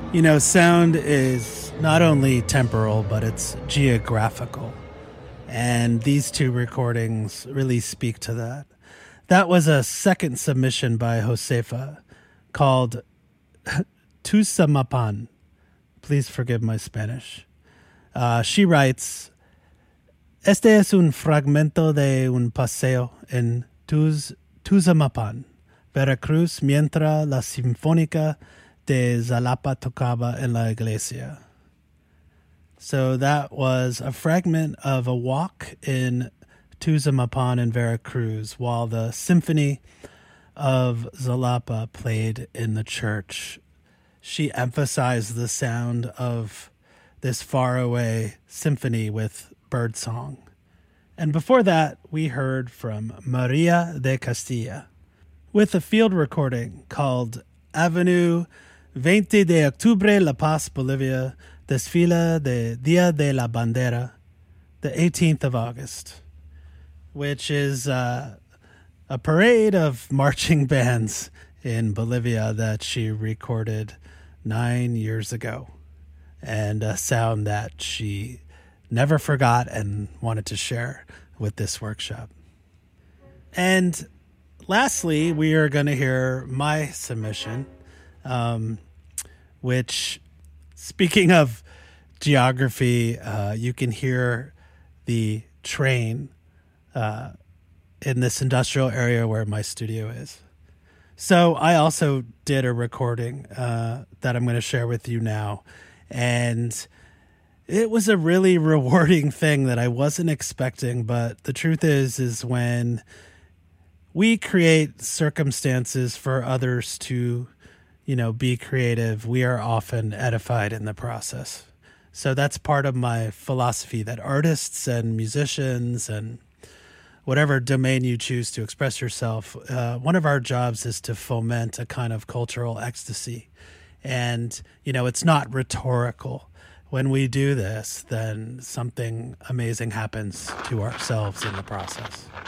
You know, sound is not only temporal, but it's geographical. And these two recordings really speak to that. That was a second submission by Josefa called Tuzamapan. Please forgive my Spanish. She writes, Este es un fragmento de un paseo en Tuzamapan, Veracruz, mientras la Sinfónica de Jalapa tocaba en la iglesia. So that was a fragment of a walk in Tuzamapan in Veracruz while the Symphony of Jalapa played in the church. She emphasized the sound of this faraway symphony with birdsong. And before that, we heard from Maria de Castilla with a field recording called Avenue 20 de Octubre, La Paz, Bolivia, Desfila de Dia de la Bandera, the 18th of August, which is a parade of marching bands in Bolivia that she recorded 9 years ago, and a sound that she never forgot and wanted to share with this workshop. And lastly, we are going to hear my submission, which, speaking of geography, you can hear the train in this industrial area where my studio is. So I also did a recording that I'm going to share with you now. And it was a really rewarding thing that I wasn't expecting. But the truth is when we create circumstances for others to, be creative, we are often edified in the process. So that's part of my philosophy, that artists and musicians and whatever domain you choose to express yourself, one of our jobs is to foment a kind of cultural ecstasy. And, it's not rhetorical. When we do this, then something amazing happens to ourselves in the process.